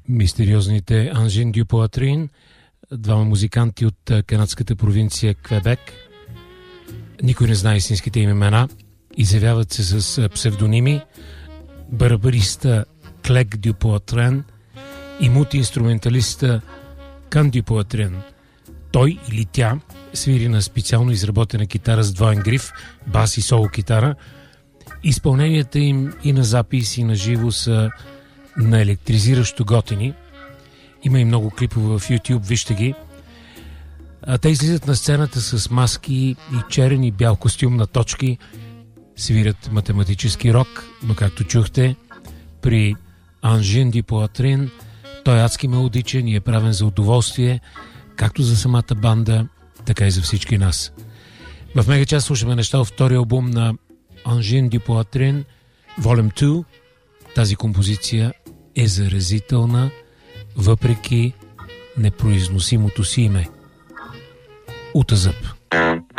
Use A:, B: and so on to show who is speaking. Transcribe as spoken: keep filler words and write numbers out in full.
A: мистериозните Ангин дю Поатрин, двама музиканти от канадската провинция Квебек. Никой не знае истинските им имена, изявяват се с псевдоними. Барабариста Клек дю Поатрин и мултиинструменталиста Кан дю Поатрин. Той или тя свири на специално изработена китара с двоен гриф, бас и соло китара. Изпълненията им и на запис, и на живо са на електризиращо готини. Има и много клипове в YouTube, вижте ги. А те излизат на сцената с маски и черен и бял костюм на точки, свират математически рок, но както чухте, при Ангин дю Поатрин той е адски мелодичен и е правен за удоволствие, както за самата банда, така и за всички нас. В Мегачас слушаме неща от втория албум на Ангин дю Поатрин, Volume две. Тази композиция е заразителна, въпреки непроизносимото си име. Утазъп.